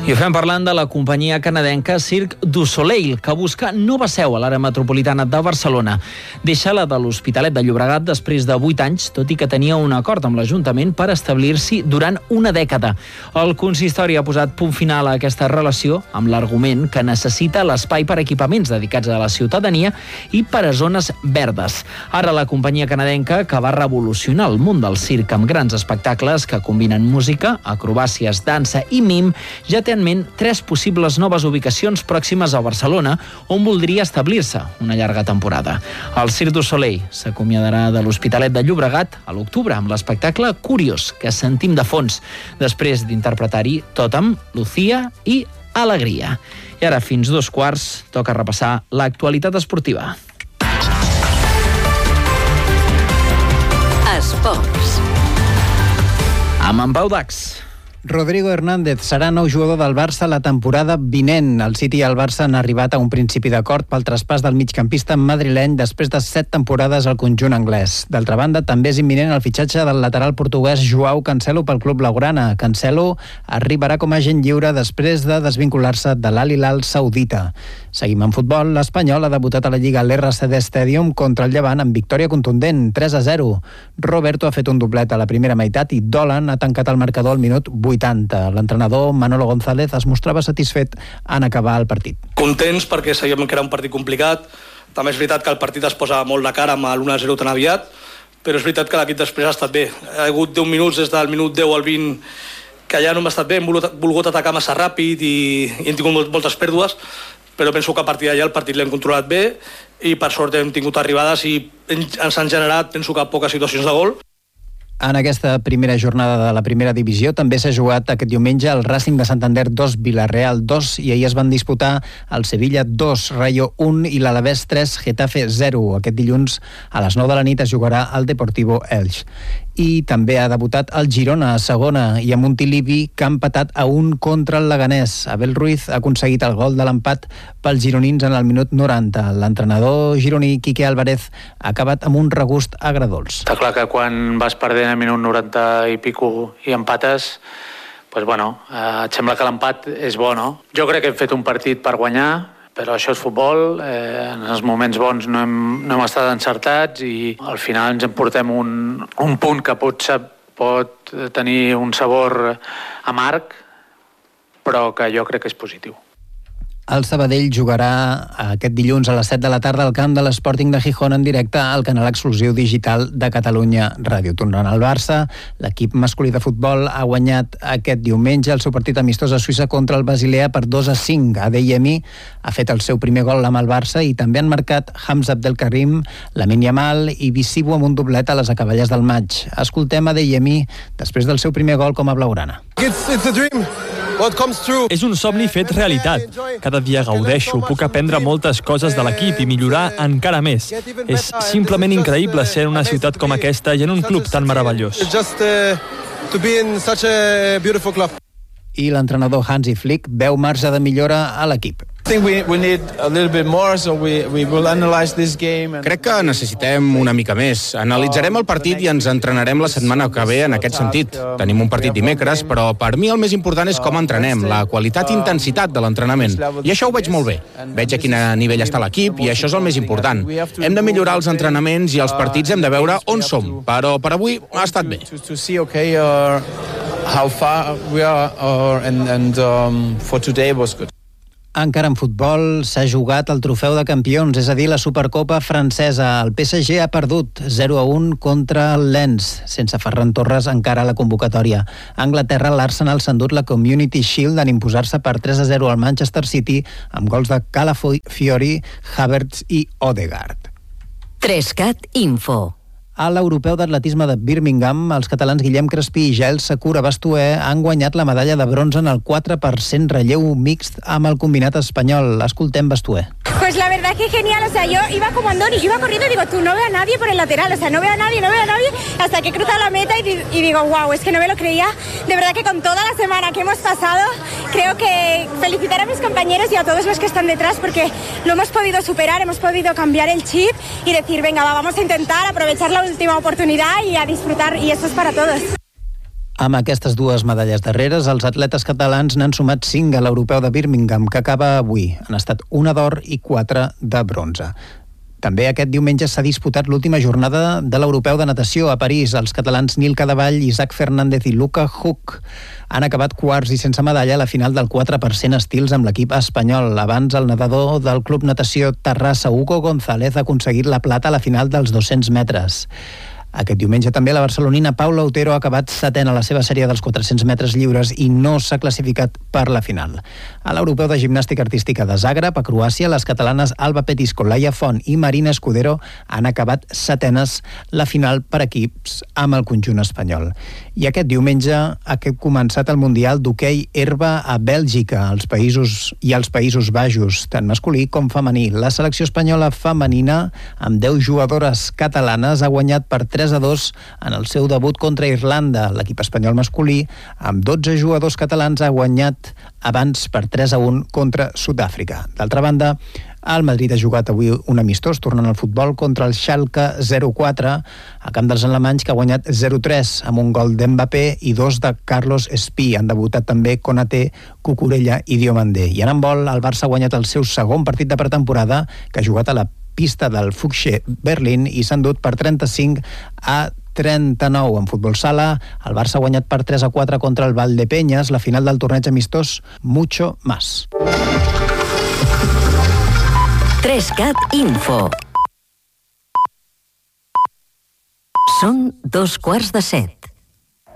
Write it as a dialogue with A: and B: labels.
A: I ho fem parlant de la companyia canadenca Cirque du Soleil, que busca nova seu a l'àrea metropolitana de Barcelona. Deixa la de l'Hospitalet de Llobregat després de 8 anys, tot i que tenia un acord amb l'Ajuntament per establir-s'hi durant una dècada. El consistori ha posat punt final a aquesta relació amb l'argument que necessita l'espai per equipaments dedicats a la ciutadania i per a zones verdes. Ara la companyia canadenca, que va revolucionar el món del circ amb grans espectacles que combinen música, acrobàcies, dansa i mim, ja té en ment 3 possibles noves ubicacions pròximes a Barcelona, on voldria establir-se una llarga temporada. El Cirque du Soleil s'acomiadarà de l'Hospitalet de Llobregat a l'octubre amb l'espectacle Curiós, que sentim de fons, després d'interpretar-hi Totem, Lucía i Alegria. I ara, fins 2:15, toca repassar l'actualitat esportiva.
B: Esports.
A: Amb en Pau Dax.
C: Rodrigo Hernández serà nou jugador del Barça la temporada vinent. El City i el Barça han arribat a un principi d'acord pel traspàs del migcampista madrileny després de 7 temporades al conjunt anglès. D'altra banda, també és imminent el fitxatge del lateral portuguès Joao Cancelo pel club blaugrana. Cancelo arribarà com a agent lliure després de desvincular-se de l'Al Hilal saudita. Seguim en futbol. L'Espanyol ha debutat a la Lliga a l'RCD Stadium contra el Llevant amb victòria contundent, 3-0. Roberto ha fet un doblet a la primera meitat i Dolan ha tancat el marcador al minut 80. L'entrenador Manolo González es mostrava satisfet en acabar el partit.
D: Contents perquè sabíem que era un partit complicat. També és veritat que el partit es posa molt de cara amb l'1-0 tan aviat, però és veritat que l'equip després ha estat bé. Ha hagut 10 minuts des del minut 10 al 20 que ja no hem estat bé, hem volgut atacar massa ràpid i hem tingut moltes pèrdues, però penso que a partir d'allà el partit l'hem controlat bé i per sort hem tingut arribades i ens han generat, penso que poques situacions de gol.
C: En aquesta primera jornada de la primera divisió també s'ha jugat aquest diumenge el Racing de Santander 2, Villarreal 2 i ahir es van disputar el Sevilla 2, Rayo 1 i l'Alavés 3, Getafe 0. Aquest dilluns a les 9 de la nit es jugarà el Deportivo Elx. I també ha debutat el Girona a segona i a Montilivi, que ha empatat a 1 contra el Leganés. Abel Ruiz ha aconseguit el gol de l'empat pels gironins en el minut 90. L'entrenador gironí Quique Álvarez ha acabat amb un regust agredolç.
E: Està clar que quan vas perdent al minut 90 i pico i empates, doncs bueno, et sembla que l'empat és bo, no? Jo crec que hem fet un partit per guanyar, però això és futbol, en els moments bons no hem estat encertats i al final ens emportem un punt que pot tenir un sabor amarg, però que jo crec que és positiu.
C: El Sabadell jugarà aquest dilluns a les 7 de la tarda al camp de l'Sporting de Gijón en directe al canal exclusiu digital de Catalunya Ràdio. Tornant al Barça, l'equip masculí de futbol ha guanyat aquest diumenge el seu partit amistós a Suïssa contra el Basilea per 2-5. Adeyemi ha fet el seu primer gol amb el Barça i també han marcat Hamza Abdelkarim, Lamine Yamal i Visibu amb un doblet a les acaballes del maig. Escoltem Adeyemi després del seu primer gol com a blaugrana.
F: It's a dream.
G: És un somni fet realitat. Cada dia gaudeixo, puc aprendre moltes coses de l'equip i millorar encara més. És simplement increïble ser en una ciutat com aquesta i en un club tan meravellós.
C: I l'entrenador Hansi Flick veu marge de millora a l'equip.
H: Crec que necessitem una mica més. Analitzarem el partit i ens entrenarem la setmana que ve en aquest sentit. Tenim un partit dimecres, però per mi el més important és com entrenem, la qualitat i intensitat de l'entrenament. I això ho veig molt bé. Veig a quin nivell està l'equip i això és el més important. Hem de millorar els entrenaments i els partits hem de veure on som, però per avui ha estat bé.
F: How far we are and for today was good.
C: Encara en futbol s'ha jugat el trofeu de campions, és a dir, la Supercopa francesa. El PSG ha perdut 0-1 contra el Lens, sense Ferran Torres encara a la convocatòria. A Anglaterra, l'Arsenal s'ha endut la Community Shield en imposar-se per 3-0 al Manchester City amb gols de Calafiori, Havertz i Odegaard.
B: 3CAT Info.
C: A l'Europeu d'Atletisme de Birmingham, els catalans Guillem Crespí i Jael Sakura Bastuer han guanyat la medalla de bronze en el 4% relleu mixt amb el combinat espanyol. Escoltem Bastuer.
I: Pues la verdad es que genial, o sea, yo iba como Andoni, iba corriendo y digo, tú no veo a nadie por el lateral, o sea, no veo a nadie, hasta que cruza la meta y digo, wow, es que no me lo creía. De verdad que con toda la semana que hemos pasado, creo que felicitar a mis compañeros y a todos los que están detrás porque lo hemos podido superar, hemos podido cambiar el chip y decir, venga, vamos a intentar aprovechar la última oportunidad y a disfrutar, y eso es para todos.
C: Amb aquestes dues medalles darreres, els atletes catalans n'han sumat 5 a l'Europeu de Birmingham, que acaba avui. Han estat 1 d'or i 4 de bronze. També aquest diumenge s'ha disputat l'última jornada de l'Europeu de Natació a París. Els catalans Nil Cadevall, Isaac Fernández i Luca Huck han acabat quarts i sense medalla a la final del 4% estils amb l'equip espanyol. Abans, el nedador del Club Natació Terrassa, Hugo González, ha aconseguit la plata a la final dels 200 metres. Aquest diumenge també la barcelonina Paula Otero ha acabat setena a la seva sèrie dels 400 metres lliures i no s'ha classificat per la final. A l'Europeu de Gimnàstica Artística de Zagreb, a Croàcia, les catalanes Alba Petisco, Laia Font i Marina Escudero han acabat setenes la final per equips amb el conjunt espanyol. I aquest diumenge ha començat el Mundial d'hoquei herba a Bèlgica, als Països Baixos, tant masculí com femení. La selecció espanyola femenina, amb 10 jugadores catalanes, ha guanyat per 3-2 en el seu debut contra Irlanda. L'equip espanyol masculí, amb 12 jugadors catalans, ha guanyat abans per 3-1 contra Sud-àfrica. D'altra banda, el Madrid ha jugat avui un amistós, tornant al futbol, contra el Schalke 04, a camp dels alemanys, que ha guanyat 0-3 amb un gol d'Mbappé i 2 de Carlos Espí. Han debutat també Konaté, Cucurella i Diomandé. I en handbol, el Barça ha guanyat el seu segon partit de pretemporada, que ha jugat a la pista del Fuchsee Berlín i s'ha endut per 35-39. En futbol sala, el Barça ha guanyat per 3-4 contra el Valdepeñas, la final del torneig amistós Mucho Más.
B: 3CAT Info. Són 2:15.